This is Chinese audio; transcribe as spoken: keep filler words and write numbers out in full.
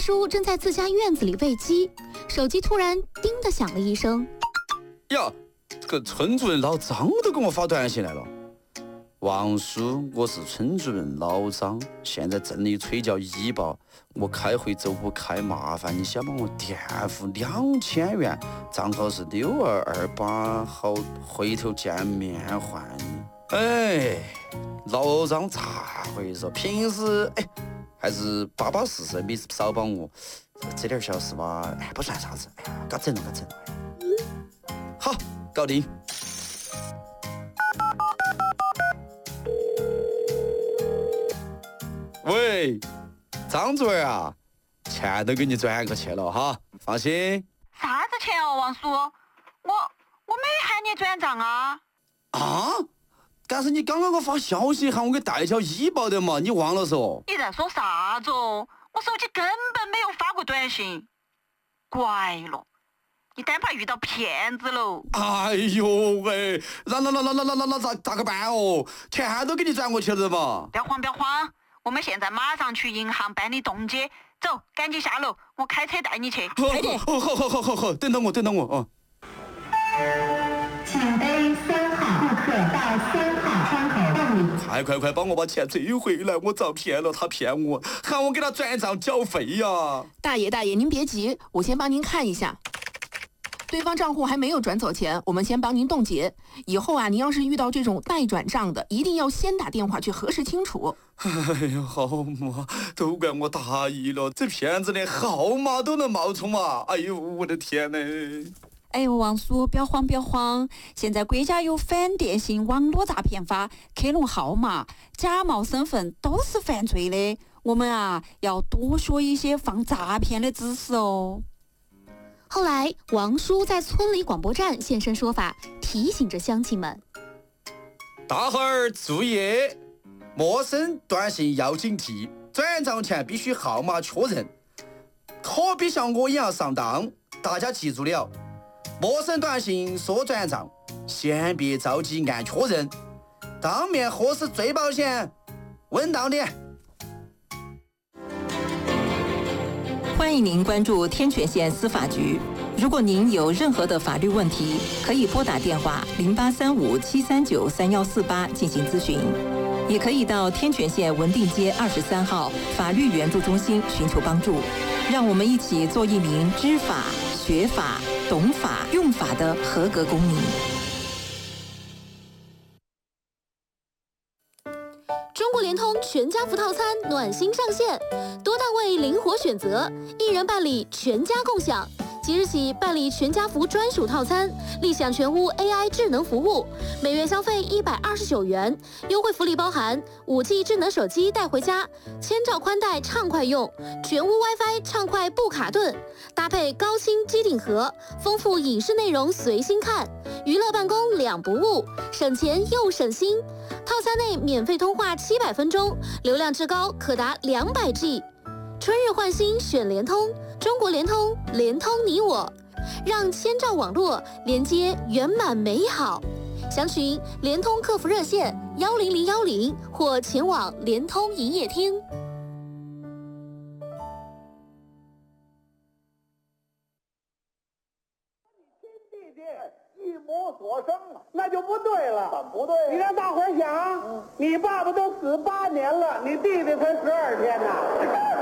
叔正在自家院子里喂鸡，手机突然叮的响了一声。 呀，这个村主任老张都给我发短信来了。王叔，我是村主任老张，现在镇里催叫医保，我开会走不开，麻烦你先帮我垫付两千元，账号是六二二八，好，回头见面还你。哎，老张咋回事？平时哎还是巴巴适适，没少帮我，这点小事吧，哎不算啥子，哎呀，嘎整了嘎整了。好，搞定。喂，张主任啊，钱都给你转过去了哈，放心。 啥子钱哦，王叔？我我没喊你转账啊。 啊？但是你刚刚给我发消息喊我给代缴医保的嘛，你忘了嗦？ 你在说啥子哦？我手机根本没有发过短信。怪了，你单怕遇到骗子喽。 哎呦喂，那那那那那那那那咋咋个办哦？钱都给你转过去了嘛？ 不要慌不要慌，我们现在马上去银行办理冻结。走，赶紧下楼，我开车带你去。 快点！好好好好好好，等等我等等我啊。 请背三号顾客到三号窗口办理。 快快快，帮我把钱追回来！我遭骗了，他骗我，喊我给他转账缴费呀！ 大爷大爷，您别急，我先帮您看一下。对方账户还没有转走钱，我们先帮您冻结。以后啊，您要是遇到这种待转账的，一定要先打电话去核实清楚。 哎呀，好嘛，都怪我大意了，这骗子连号码都能冒充嘛！哎呦，我的天哪！ 哎呦，王叔，不要慌不要慌，现在国家有反电信网络诈骗法，克隆号码、假冒身份都是犯罪的。我们啊，要多学一些防诈骗的知识哦。 后来，王叔在村里广播站现身说法，提醒着乡亲们： 大伙儿注意，陌生短信要警惕，转账前必须号码确认，可别像我一样上当。大家记住了，陌生短信说转账，先别着急按确认，当面核实最保险，稳当点。 欢迎您关注天泉县司法局。如果您有任何的法律问题，可以拨打电话零八三五七三九三幺四八进行咨询，也可以到天泉县文定街二十三号法律援助中心寻求帮助。让我们一起做一名知法、学法、懂法、用法的合格公民。 中国联通全家福套餐暖心上线，多档位灵活选择，一人办理全家共享。即日起办理全家福专属套餐，立享全屋 A I 智能服务，每月消费一百二十九元，优惠福利包含五 G 智能手机带回家，千兆宽带畅快用，全屋 WiFi 畅快不卡顿，搭配高清机顶盒，丰富影视内容随心看，娱乐办公两不误，省钱又省心。套餐内免费通话七百分钟，流量至高可达两百 G。春日换新选联通，中国联通，联通你我，让千兆网络连接圆满美好。详询联通客服热线幺零零幺零或前往联通营业厅。 一母所生，那就不对了。怎么不对？你让大伙儿想，嗯、你爸爸都死八年了，你弟弟才十二天呢。